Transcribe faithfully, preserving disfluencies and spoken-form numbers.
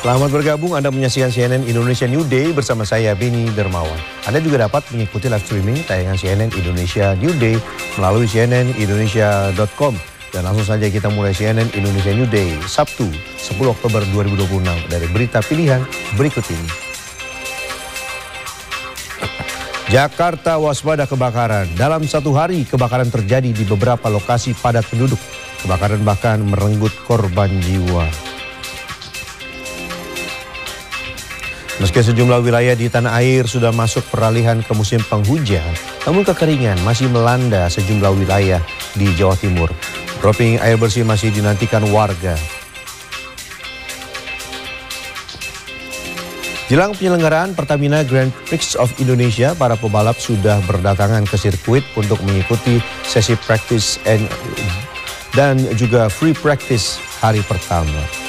Selamat bergabung, Anda menyaksikan C N N Indonesia New Day bersama saya, Beni Dermawan. Anda juga dapat mengikuti live streaming tayangan C N N Indonesia New Day melalui c n n indonesia dot com. Dan langsung saja kita mulai C N N Indonesia New Day, Sabtu sepuluh Oktober dua ribu dua puluh enam dari berita pilihan berikut ini. Jakarta waspada kebakaran. Dalam satu hari, kebakaran terjadi di beberapa lokasi padat penduduk. Kebakaran bahkan merenggut korban jiwa. Meski sejumlah wilayah di tanah air sudah masuk peralihan ke musim penghujan, namun kekeringan masih melanda sejumlah wilayah di Jawa Timur. Dropping air bersih masih dinantikan warga. Jelang penyelenggaraan Pertamina Grand Prix of Indonesia, para pebalap sudah berdatangan ke sirkuit untuk mengikuti sesi practice and, dan juga free practice hari pertama.